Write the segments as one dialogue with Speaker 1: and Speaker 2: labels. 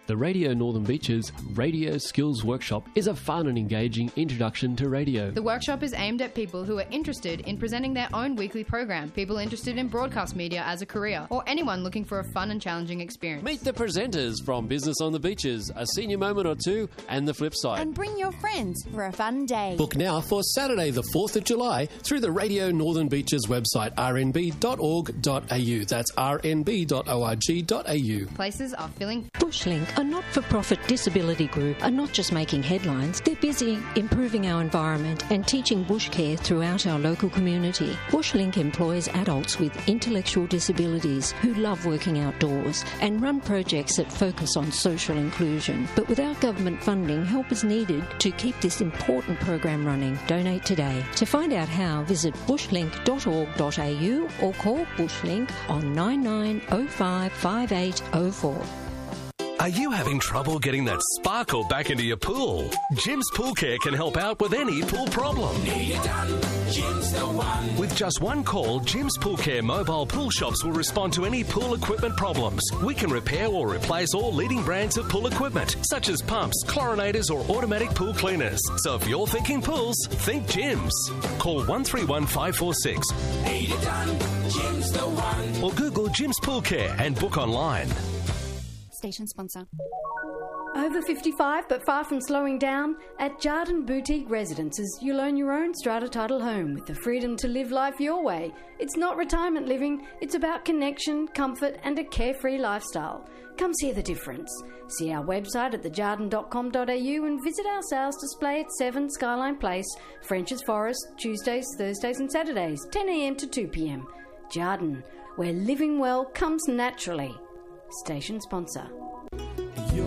Speaker 1: The Radio Northern Beaches Radio Skills Workshop is a fun and engaging introduction to radio.
Speaker 2: The workshop is aimed at people who are interested in presenting their own weekly program, people interested in broadcast media as a career, or anyone looking for a fun and challenging experience.
Speaker 1: Meet the presenters from Business on the Beaches, A Senior Moment or Two, and The Flip Side.
Speaker 3: And bring your friends for a fun day.
Speaker 1: Book now for Saturday the 4th of July through the Radio Northern Beaches website, rnb.org.au. That's rnb.org.au.
Speaker 2: Places are filling.
Speaker 4: Bushlink, a not-for-profit disability group, are not just making headlines. They're busy improving our environment and teaching bush care throughout our local community. Bushlink employs adults with intellectual disabilities who love working outdoors and run projects that focus on social inclusion. But without government funding, help is needed to keep this important program running. Donate today. To find out how, visit bushlink.org.au or call Bushlink on 9905 5804.
Speaker 5: Are you having trouble getting that sparkle back into your pool? Jim's Pool Care can help out with any pool problem.
Speaker 6: Need it done, Jim's the one.
Speaker 5: With just one call, Jim's Pool Care mobile pool shops will respond to any pool equipment problems. We can repair or replace all leading brands of pool equipment, such as pumps, chlorinators or automatic pool cleaners. So if you're thinking pools, think Jim's. Call 131 546.
Speaker 6: Need it done, Jim's the one.
Speaker 5: Or Google Jim's Pool Care and book online.
Speaker 3: Station sponsor.
Speaker 7: Over 55 but far from slowing down? At Jardin Boutique Residences, you'll own your own strata title home with the freedom to live life your way. It's not retirement living, it's about connection, comfort and a carefree lifestyle. Come see the difference. See our website at thejardin.com.au and visit our sales display at 7 Skyline Place, French's Forest, Tuesdays, Thursdays and Saturdays, 10 a.m. to 2 p.m. Jardin, where living well comes naturally. Station sponsor.
Speaker 8: Your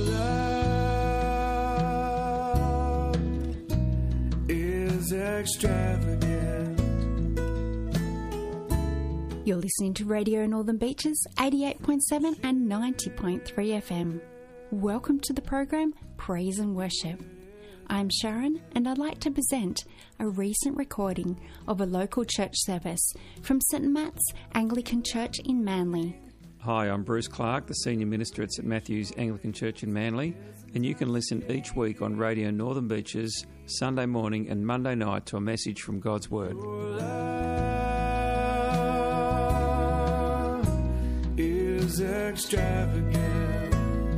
Speaker 8: love is extravagant.
Speaker 3: You're listening to Radio Northern Beaches, 88.7 and 90.3 FM. Welcome to the program Praise and Worship. I'm Sharon and I'd like to present a recent recording of a local church service from St Matt's Anglican Church in Manly.
Speaker 9: Hi, I'm Bruce Clark, the Senior Minister at St Matthew's Anglican Church in Manly, and you can listen each week on Radio Northern Beaches, Sunday morning and Monday night to a message from God's Word.
Speaker 8: Is extravagant.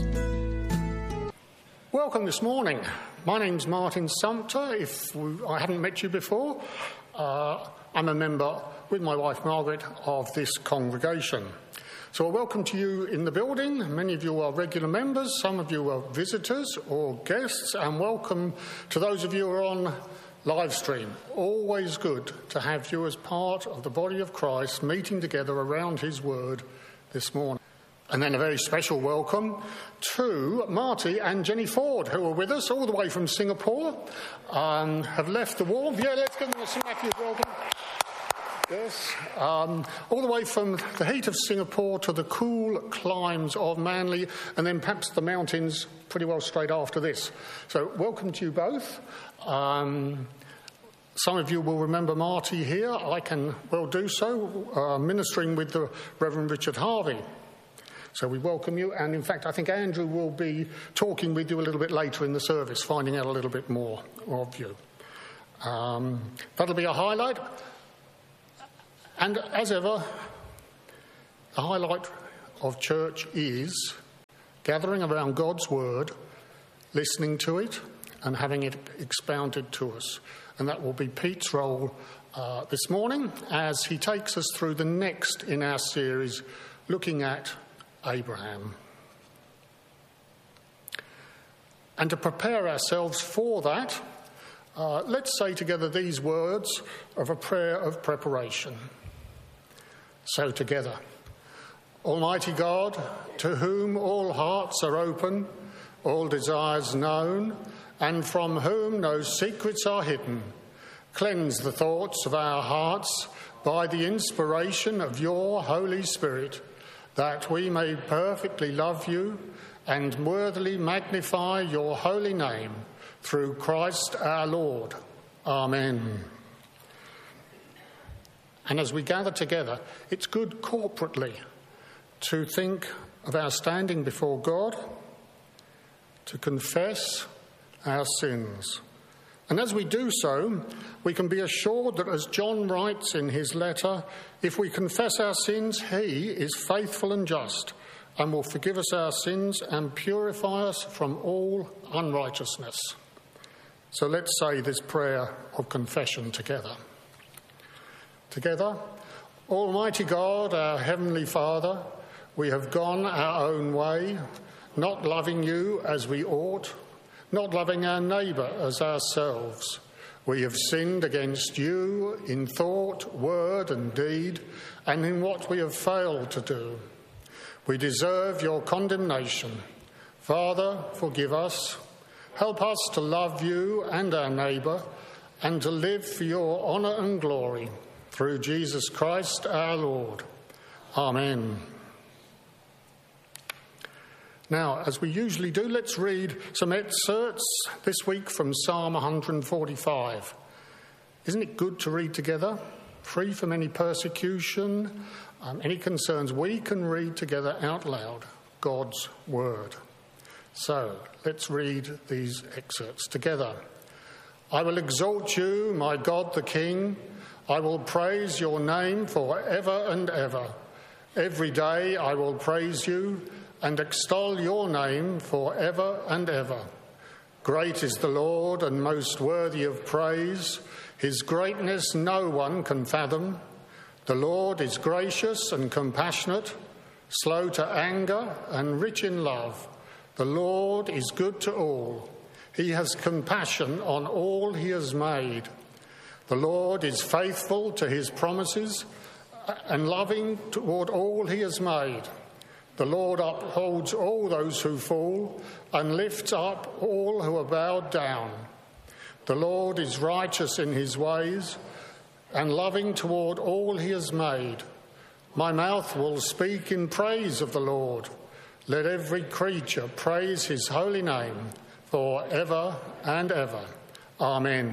Speaker 10: Welcome this morning. My name's Martin Sumpter. I haven't met you before, I'm a member with my wife Margaret of this congregation. So a welcome to you in the building. Many of you are regular members, some of you are visitors or guests, and welcome to those of you who are on live stream. Always good to have you as part of the body of Christ meeting together around his word this morning. And then a very special welcome to Marty and Jenny Ford, who are with us all the way from Singapore, have left the warmth. Yeah, let's give them a St Matthew's welcome. Yes, all the way from the heat of Singapore to the cool climes of Manly, and then perhaps the mountains pretty well straight after this. So welcome to you both. Some of you will remember Marty here. I can well do so, ministering with the Reverend Richard Harvey. So we welcome you, and in fact I think Andrew will be talking with you a little bit later in the service, finding out a little bit more of you. That'll be a highlight. And as ever, the highlight of church is gathering around God's word, listening to it, and having it expounded to us. And that will be Pete's role this morning as he takes us through the next in our series, looking at Abraham. And to prepare ourselves for that, let's say together these words of a prayer of preparation. So together, Almighty God, to whom all hearts are open, all desires known, and from whom no secrets are hidden, cleanse the thoughts of our hearts by the inspiration of your Holy Spirit, that we may perfectly love you and worthily magnify your holy name, through Christ our Lord. Amen. And as we gather together, it's good corporately to think of our standing before God to confess our sins. And as we do so, we can be assured that, as John writes in his letter, if we confess our sins, he is faithful and just and will forgive us our sins and purify us from all unrighteousness. So let's say this prayer of confession together. Together, Almighty God, our Heavenly Father, we have gone our own way, not loving you as we ought, not loving our neighbour as ourselves. We have sinned against you in thought, word and deed, and in what we have failed to do. We deserve your condemnation. Father, forgive us. Help us to love you and our neighbour and to live for your honour and glory. Through Jesus Christ our Lord. Amen. Now, as we usually do, let's read some excerpts this week from Psalm 145. Isn't it good to read together? Free from any persecution, any concerns, we can read together out loud God's word. So, let's read these excerpts together. I will exalt you, my God the King. I will praise your name for ever and ever. Every day I will praise you and extol your name for ever and ever. Great is the Lord and most worthy of praise. His greatness no one can fathom. The Lord is gracious and compassionate, slow to anger and rich in love. The Lord is good to all. He has compassion on all he has made. The Lord is faithful to his promises and loving toward all he has made. The Lord upholds all those who fall and lifts up all who are bowed down. The Lord is righteous in his ways and loving toward all he has made. My mouth will speak in praise of the Lord. Let every creature praise his holy name for ever and ever. Amen.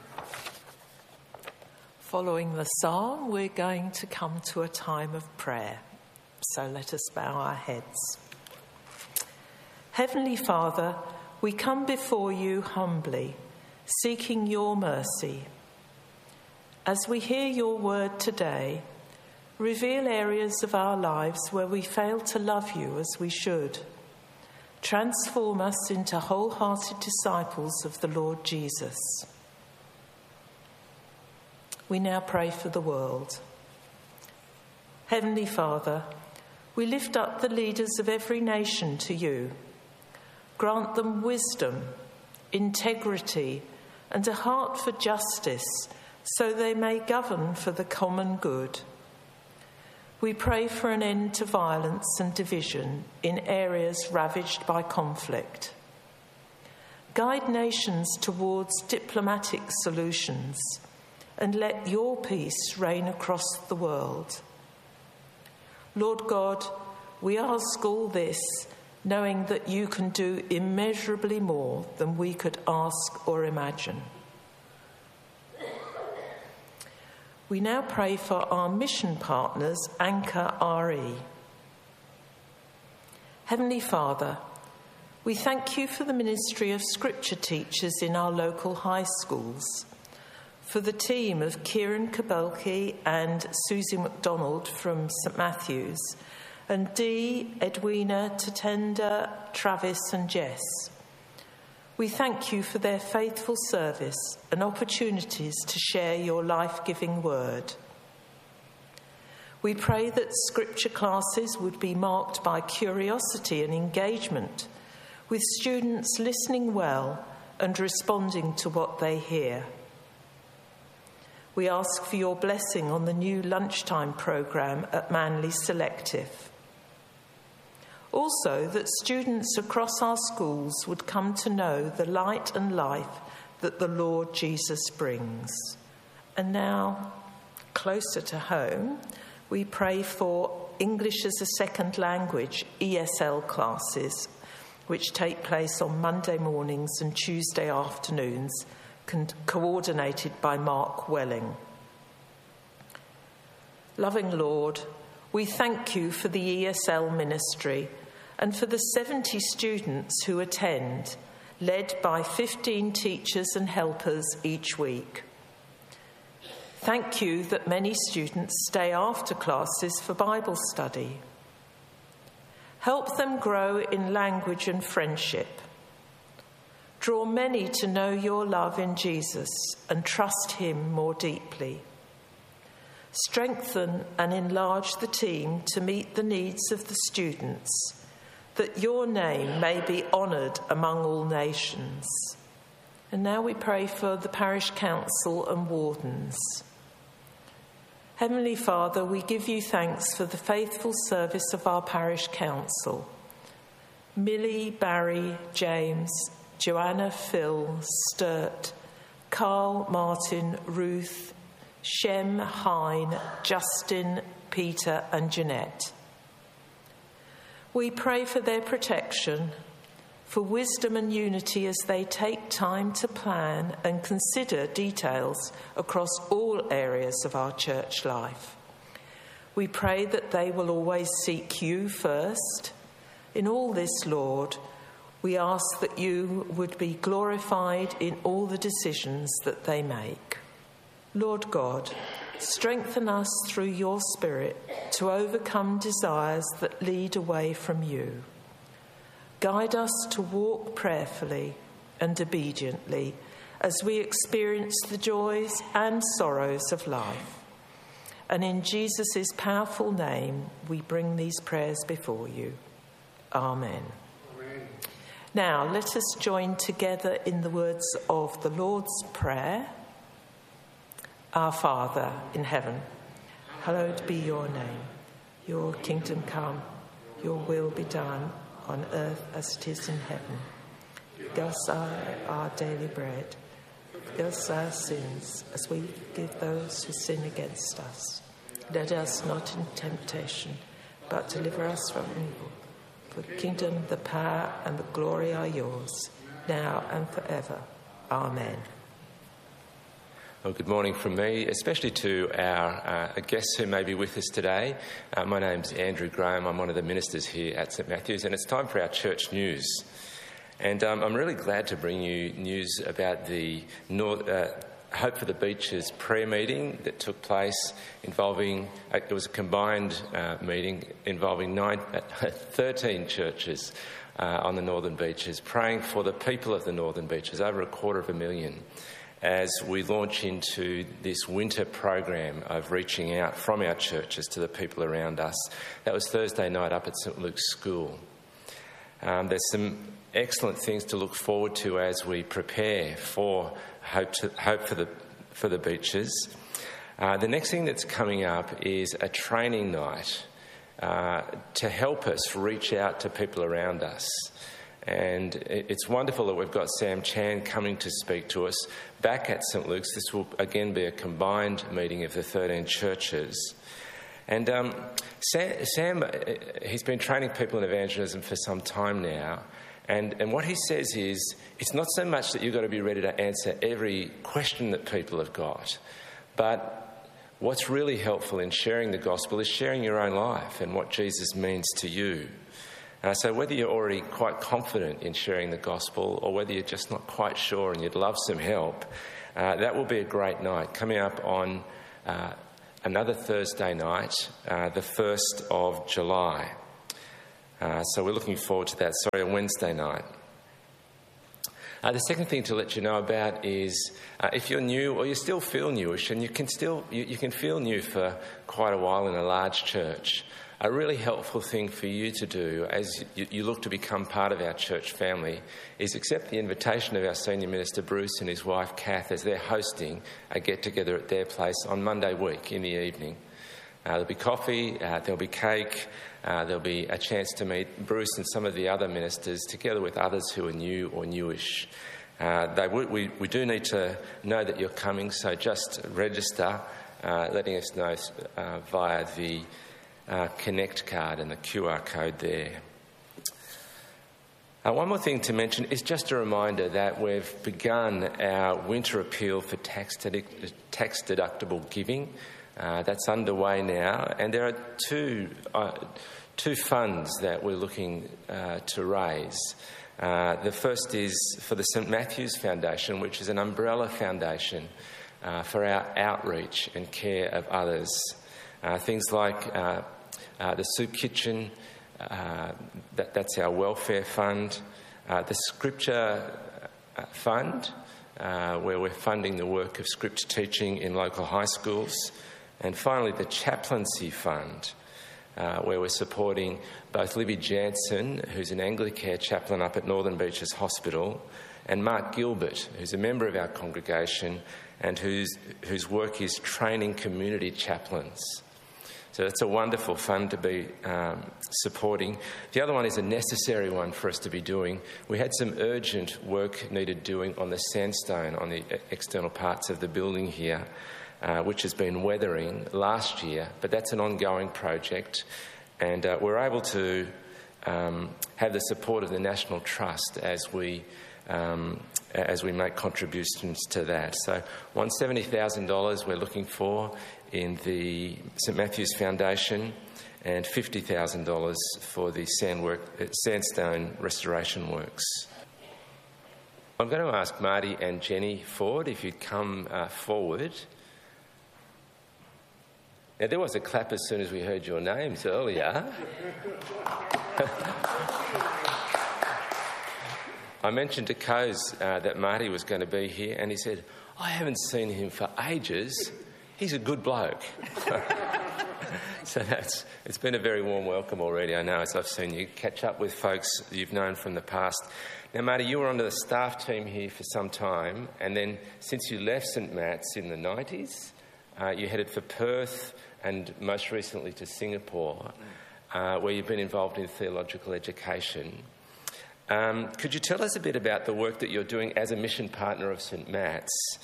Speaker 11: Following the psalm, we're going to come to a time of prayer. So let us bow our heads. Heavenly Father, we come before you humbly, seeking your mercy. As we hear your word today, reveal areas of our lives where we fail to love you as we should. Transform us into wholehearted disciples of the Lord Jesus. We now pray for the world. Heavenly Father, we lift up the leaders of every nation to you. Grant them wisdom, integrity, and a heart for justice, so they may govern for the common good. We pray for an end to violence and division in areas ravaged by conflict. Guide nations towards diplomatic solutions, and let your peace reign across the world. Lord God, we ask all this, knowing that you can do immeasurably more than we could ask or imagine. We now pray for our mission partners, Anchor RE. Heavenly Father, we thank you for the ministry of scripture teachers in our local high schools, for the team of Kieran Kabelke and Susie MacDonald from St Matthews, and Dee, Edwina, Tatenda, Travis and Jess. We thank you for their faithful service and opportunities to share your life-giving word. We pray that scripture classes would be marked by curiosity and engagement, with students listening well and responding to what they hear. We ask for your blessing on the new lunchtime programme at Manly Selective. Also, that students across our schools would come to know the light and life that the Lord Jesus brings. And now, closer to home, we pray for English as a Second Language, ESL classes, which take place on Monday mornings and Tuesday afternoons, coordinated by Mark Welling. Loving Lord, we thank you for the ESL ministry and for the 70 students who attend, led by 15 teachers and helpers each week. Thank you that many students stay after classes for Bible study. Help them grow in language and friendship. Draw many to know your love in Jesus and trust him more deeply. Strengthen and enlarge the team to meet the needs of the students, that your name may be honoured among all nations. And now we pray for the parish council and wardens. Heavenly Father, we give you thanks for the faithful service of our parish council. Millie, Barry, James, Joanna, Phil, Sturt, Carl, Martin, Ruth, Shem, Hein, Justin, Peter and Jeanette. We pray for their protection, for wisdom and unity as they take time to plan and consider details across all areas of our church life. We pray that they will always seek you first. In all this, Lord, we ask that you would be glorified in all the decisions that they make. Lord God, strengthen us through your Spirit to overcome desires that lead away from you. Guide us to walk prayerfully and obediently as we experience the joys and sorrows of life. And in Jesus' powerful name, we bring these prayers before you. Amen. Amen. Now, let us join together in the words of the Lord's Prayer. Our Father in heaven, hallowed be your name. Your kingdom come, your will be done on earth as it is in heaven. Give us our daily bread. Forgive us our sins as we forgive those who sin against us. Lead us not in temptation, but deliver us from evil. For the kingdom, the power and the glory are yours, now and forever. Amen.
Speaker 12: Well, good morning from me, especially to our guests who may be with us today. My name's Andrew Graham. I'm one of the ministers here at St Matthew's, and it's time for our church news. And I'm really glad to bring you news about the Hope for the Beaches prayer meeting that took place involving, it was a combined meeting involving 13 churches on the Northern Beaches, praying for the people of the Northern Beaches, over 250,000. As we launch into this winter program of reaching out from our churches to the people around us. That was Thursday night up at St Luke's School. There's some excellent things to look forward to as we prepare for Hope for the Beaches. The next thing that's coming up is a training night to help us reach out to people around us. And it's wonderful that we've got Sam Chan coming to speak to us back at St Luke's. This will again be a combined meeting of the 13 churches. And Sam, he's been training people in evangelism for some time now. And what he says is, it's not so much that you've got to be ready to answer every question that people have got, but what's really helpful in sharing the gospel is sharing your own life and what Jesus means to you. So whether you're already quite confident in sharing the gospel or whether you're just not quite sure and you'd love some help, that will be a great night coming up on another Thursday night, the 1st of July. So we're looking forward to that. Sorry, on Wednesday night. The second thing to let you know about is if you're new or you still feel newish, and you can feel new for quite a while in a large church, a really helpful thing for you to do as you look to become part of our church family is accept the invitation of our senior minister Bruce and his wife Kath as they're hosting a get-together at their place on Monday week in the evening. There'll be coffee, there'll be cake, there'll be a chance to meet Bruce and some of the other ministers together with others who are new or newish. We do need to know that you're coming, so just register, letting us know via the Connect card and the QR code there. One more thing to mention is just a reminder that we've begun our winter appeal for tax deductible giving. That's underway now, and there are two funds that we're looking to raise. The first is for the St Matthews Foundation, which is an umbrella foundation for our outreach and care of others. Things like the Soup Kitchen, that's our welfare fund, the Scripture Fund, where we're funding the work of Scripture teaching in local high schools, and finally the Chaplaincy Fund, where we're supporting both Libby Jansen, who's an Anglicare chaplain up at Northern Beaches Hospital, and Mark Gilbert, who's a member of our congregation and whose work is training community chaplains. So that's a wonderful fund to be supporting. The other one is a necessary one for us to be doing. We had some urgent work needed doing on the sandstone on the external parts of the building here, which has been weathering last year, but that's an ongoing project. And we're able to have the support of the National Trust as we make contributions to that. So $170,000 we're looking for in the St Matthews Foundation and $50,000 for the sandstone restoration works. I'm going to ask Marty and Jenny Ford if you'd come forward. Now, there was a clap as soon as we heard your names earlier. I mentioned to Coase that Marty was going to be here, and he said, I haven't seen him for ages. He's a good bloke. So it's been a very warm welcome already, I know, as I've seen you catch up with folks you've known from the past. Now, Marty, you were on the staff team here for some time, and then since you left St Matt's in the 90s, you headed for Perth and most recently to Singapore, where you've been involved in theological education. Could you tell us a bit about the work that you're doing as a mission partner of St Matt's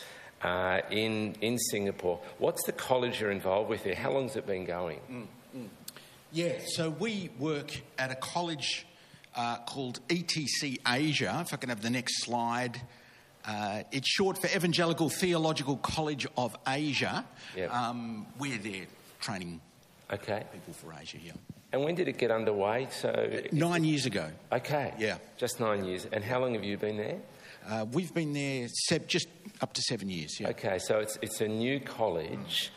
Speaker 12: in Singapore? What's the college you're involved with there? How long has it been going?
Speaker 13: Yeah, so we work at a college called ETC Asia. If I can have the next slide. It's short for Evangelical Theological College of Asia. Yep. We're there training people for Asia, yeah.
Speaker 12: And when did it get underway? So
Speaker 13: 9 years ago.
Speaker 12: Okay.
Speaker 13: Yeah. Just
Speaker 12: 9 years. And how long have you been there?
Speaker 13: We've been there just up to 7 years, yeah.
Speaker 12: Okay, so it's a new college.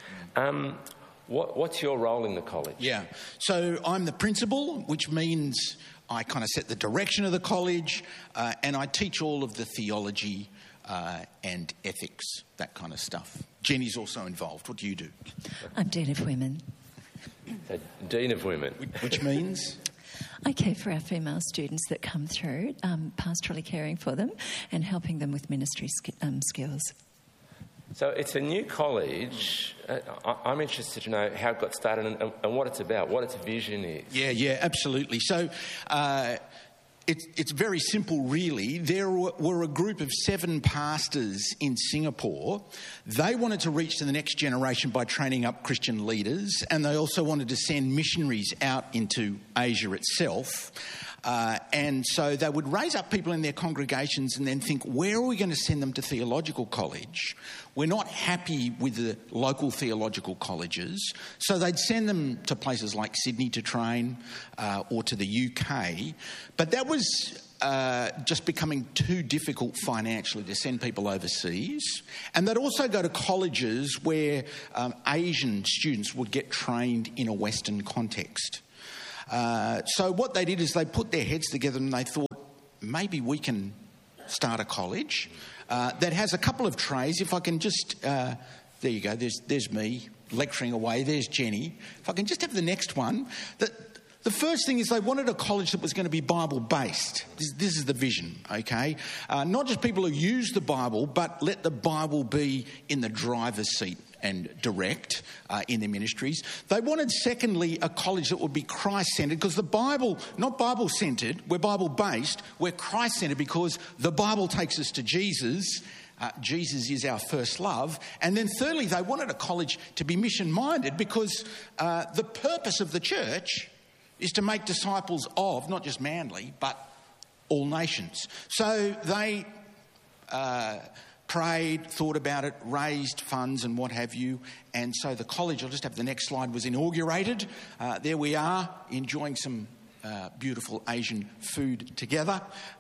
Speaker 12: What's your role in the college?
Speaker 13: Yeah, so I'm the principal, which means I kind of set the direction of the college, and I teach all of the theology and ethics, that kind of stuff. Jenny's also involved. What do you do?
Speaker 14: I'm Dean of Women.
Speaker 12: So, Dean of Women.
Speaker 13: Which means?
Speaker 14: I care for our female students that come through, pastorally caring for them and helping them with ministry skills.
Speaker 12: So it's a new college. I'm interested to know how it got started and what it's about, what its vision is.
Speaker 13: Yeah, absolutely. So it's very simple, really. There were a group of 7 pastors in Singapore. They wanted to reach to the next generation by training up Christian leaders, and they also wanted to send missionaries out into Asia itself. And so they would raise up people in their congregations and then think, where are we going to send them to theological college? We're not happy with the local theological colleges. So they'd send them to places like Sydney to train or to the UK. But that was just becoming too difficult financially to send people overseas. And they'd also go to colleges where Asian students would get trained in a Western context. So what they did is they put their heads together and they thought, maybe we can start a college that has a couple of trays. If I can just, there you go, there's me lecturing away, there's Jenny. If I can just have the next one. The first thing is they wanted a college that was going to be Bible-based. This is the vision, okay? Not just people who use the Bible, but let the Bible be in the driver's seat and direct in their ministries. They wanted, secondly, a college that would be Christ-centred, because the Bible, not Bible-centred, we're Bible-based, we're Christ-centred because the Bible takes us to Jesus. Jesus is our first love. And then thirdly, they wanted a college to be mission-minded because the purpose of the church is to make disciples of, not just Manly, but all nations. So they prayed, thought about it, raised funds and what have you. And so the college, I'll just have the next slide, was inaugurated. There we are, enjoying some beautiful Asian food together.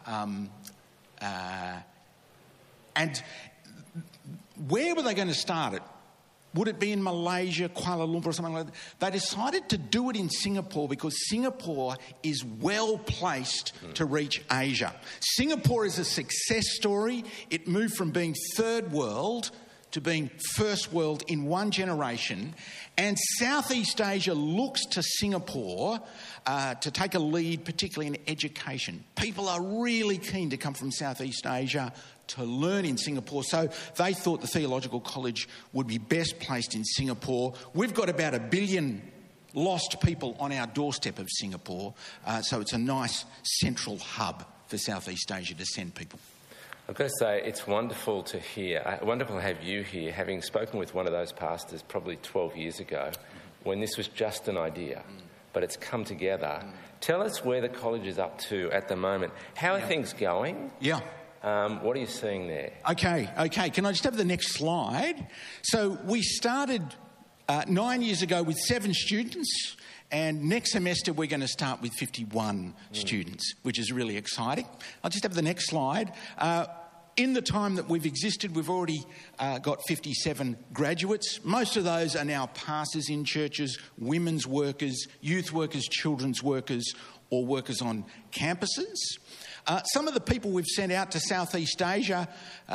Speaker 13: And where were they going to start it? Would it be in Malaysia, Kuala Lumpur or something like that? They decided to do it in Singapore because Singapore is well placed to reach Asia. Singapore is a success story. It moved from being third world to being first world in one generation. And Southeast Asia looks to Singapore to take a lead, particularly in education. People are really keen to come from Southeast Asia to learn in Singapore. So they thought the Theological College would be best placed in Singapore. We've got about 1 billion lost people on our doorstep of Singapore. So it's a nice central hub for Southeast Asia to send people.
Speaker 12: I've got to say, it's wonderful to hear, wonderful to have you here, having spoken with one of those pastors probably 12 years ago, when this was just an idea, but it's come together. Tell us where the college is up to at the moment. How are things going?
Speaker 13: Yeah.
Speaker 12: What are you seeing there?
Speaker 13: Okay. Can I just have the next slide? So we started 9 years ago with 7 students, and next semester we're going to start with 51 students, which is really exciting. I'll just have the next slide. In the time that we've existed, we've already got 57 graduates. Most of those are now pastors in churches, women's workers, youth workers, children's workers, or workers on campuses. Some of the people we've sent out to Southeast Asia,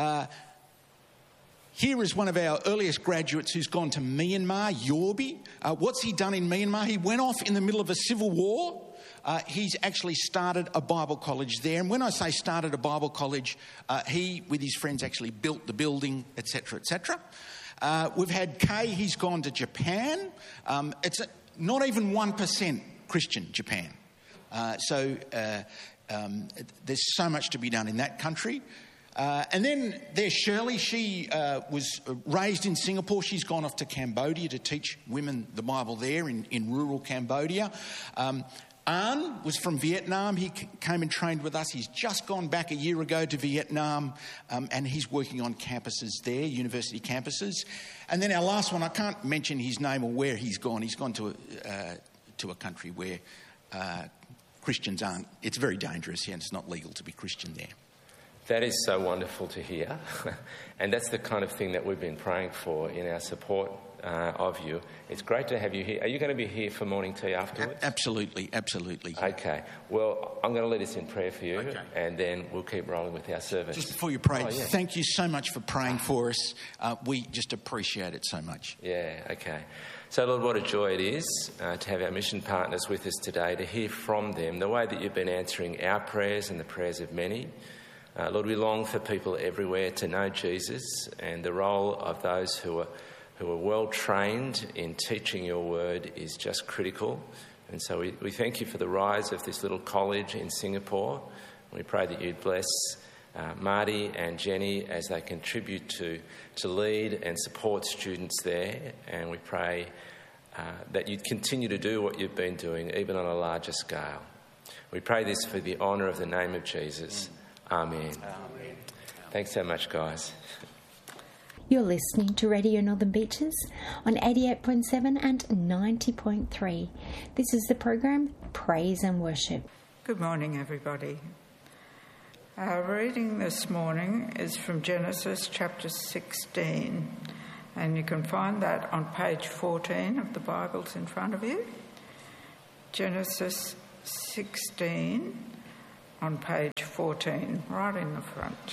Speaker 13: here is one of our earliest graduates who's gone to Myanmar, Yorbi. What's he done in Myanmar? He went off in the middle of a civil war. He's actually started a Bible college there. And when I say started a Bible college, he, with his friends, actually built the building, etc., etc. We've had Kay, he's gone to Japan. It's not even 1% Christian, Japan. There's so much to be done in that country. And then there's Shirley. She was raised in Singapore. She's gone off to Cambodia to teach women the Bible there in rural Cambodia. An was from Vietnam. He came and trained with us. He's just gone back a year ago to Vietnam, and he's working on campuses there, university campuses. And then our last one, I can't mention his name or where he's gone. He's gone to a country where Christians aren't. It's very dangerous here, and it's not legal to be Christian there.
Speaker 12: That is so wonderful to hear. And that's the kind of thing that we've been praying for in our support of you. It's great to have you here. Are you going to be here for morning tea afterwards?
Speaker 13: Absolutely.
Speaker 12: Okay. Well, I'm going to lead us in prayer for you, and then we'll keep rolling with our service.
Speaker 13: Just before you pray, thank you so much for praying for us. We just appreciate it so much.
Speaker 12: Yeah, okay. So, Lord, what a joy it is to have our mission partners with us today, to hear from them the way that you've been answering our prayers and the prayers of many. Lord, we long for people everywhere to know Jesus, and the role of those who are well trained in teaching your word is just critical. And so we thank you for the rise of this little college in Singapore. We pray that you'd bless Marty and Jenny as they contribute to lead and support students there. And we pray that you'd continue to do what you've been doing, even on a larger scale. We pray this for the honour of the name of Jesus. Amen. Thanks so much, guys.
Speaker 3: You're listening to Radio Northern Beaches on 88.7 and 90.3. This is the program Praise and Worship.
Speaker 15: Good morning, everybody. Our reading this morning is from Genesis chapter 16, and you can find that on page 14 of the Bibles in front of you. Genesis 16 on page 14, right in the front.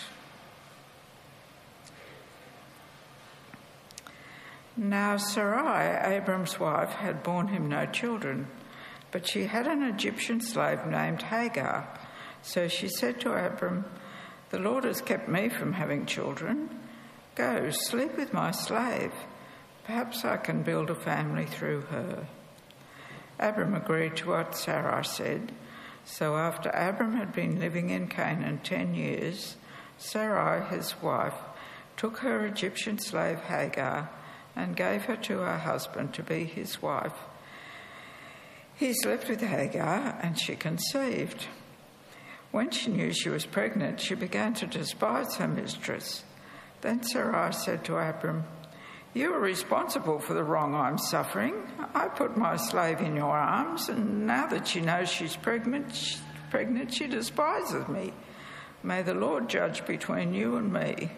Speaker 15: Now Sarai, Abram's wife, had borne him no children, but she had an Egyptian slave named Hagar. So she said to Abram, "The Lord has kept me from having children. Go, sleep with my slave. Perhaps I can build a family through her." Abram agreed to what Sarai said. So after Abram had been living in Canaan 10 years, Sarai, his wife, took her Egyptian slave Hagar and gave her to her husband to be his wife. He slept with Hagar, and she conceived. When she knew she was pregnant, she began to despise her mistress. Then Sarai said to Abram, "You are responsible for the wrong I'm suffering. I put my slave in your arms, and now that she knows she's pregnant, she despises me. May the Lord judge between you and me."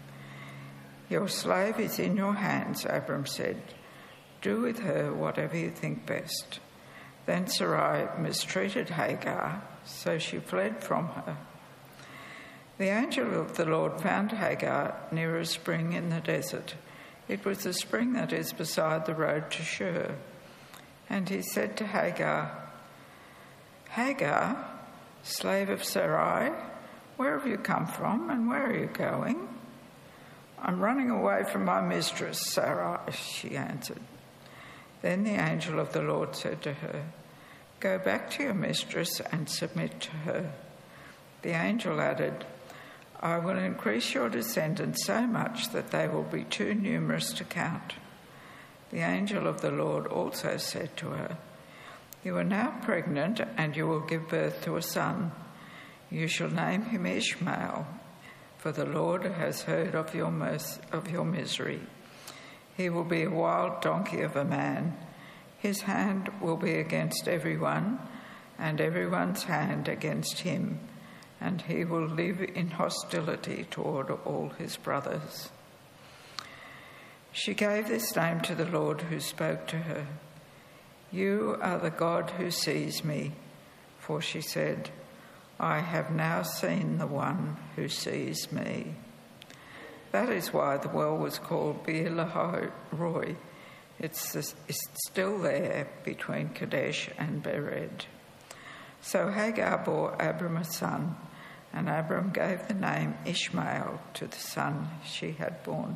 Speaker 15: "Your slave is in your hands," Abram said. "Do with her whatever you think best." Then Sarai mistreated Hagar, so she fled from her. The angel of the Lord found Hagar near a spring in the desert. It was the spring that is beside the road to Shur. And he said to Hagar, "Hagar, slave of Sarai, where have you come from and where are you going?" "I'm running away from my mistress, Sarai," she answered. Then the angel of the Lord said to her, "Go back to your mistress and submit to her." The angel added, "I will increase your descendants so much that they will be too numerous to count." The angel of the Lord also said to her, "You are now pregnant and you will give birth to a son. You shall name him Ishmael, for the Lord has heard of your misery. He will be a wild donkey of a man. His hand will be against everyone, and everyone's hand against him, and he will live in hostility toward all his brothers." She gave this name to the Lord who spoke to her. "You are the God who sees me," for she said, "I have now seen the one who sees me." That is why the well was called Beer Lahai Roi. It's still there between Kadesh and Bered. So Hagar bore Abram a son, and Abram gave the name Ishmael to the son she had born.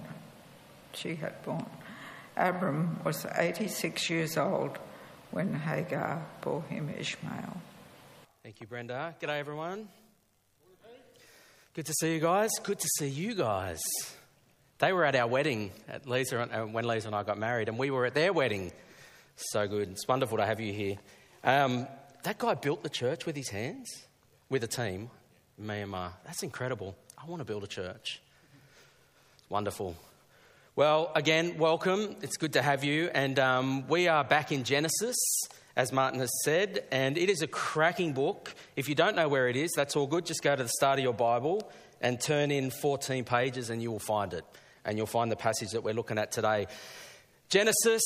Speaker 15: Abram was 86 years old when Hagar bore him Ishmael.
Speaker 16: Thank you, Brenda. G'day, everyone. Good to see you guys. Good to see you guys. They were at our wedding at when Lisa and I got married, and we were at their wedding. So good. It's wonderful to have you here. That guy built the church with his hands, with a team, Myanmar. That's incredible. I want to build a church. It's wonderful. Well, again, welcome. It's good to have you. And we are back in Genesis, as Martin has said, and it is a cracking book. If you don't know where it is, that's all good. Just go to the start of your Bible and turn in 14 pages and you will find it. And you'll find the passage that we're looking at today. Genesis,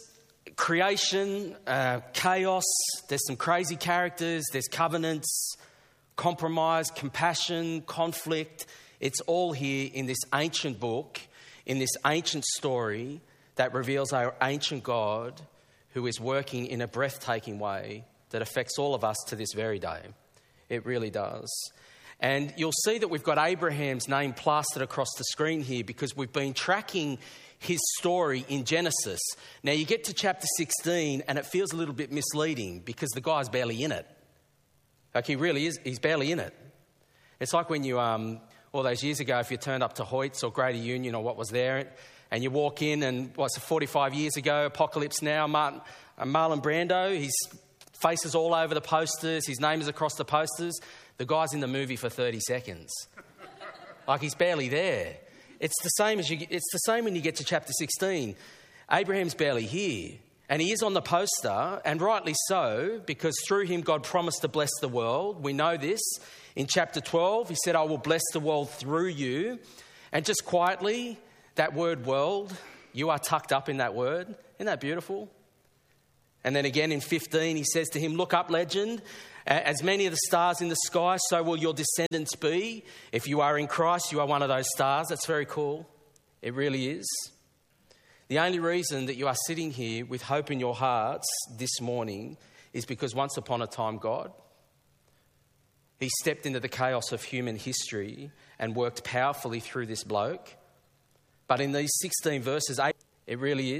Speaker 16: creation, chaos. There's some crazy characters. There's covenants, compromise, compassion, conflict. It's all here in this ancient book, in this ancient story that reveals our ancient God who is working in a breathtaking way that affects all of us to this very day. It really does. And you'll see that we've got Abraham's name plastered across the screen here because we've been tracking his story in Genesis. Now you get to chapter 16 and it feels a little bit misleading because the guy's barely in it. Like he really is, he's barely in it. It's like when you, all those years ago, if you turned up to Hoyts or Greater Union or what was there, and you walk in and, 45 years ago, Apocalypse Now, Marlon Brando, his face is all over the posters, his name is across the posters. The guy's in the movie for 30 seconds. Like he's barely there. It's the same when you get to chapter 16. Abraham's barely here. And he is on the poster, and rightly so, because through him God promised to bless the world. We know this. In chapter 12, he said, "I will bless the world through you." And just quietly, that word world, you are tucked up in that word. Isn't that beautiful? And then again in 15, he says to him, "Look up, legend. As many of the stars in the sky, so will your descendants be. If you are in Christ, you are one of those stars." That's very cool. It really is. The only reason that you are sitting here with hope in your hearts this morning is because once upon a time, God, he stepped into the chaos of human history and worked powerfully through this bloke. But in these 16 verses, it really is.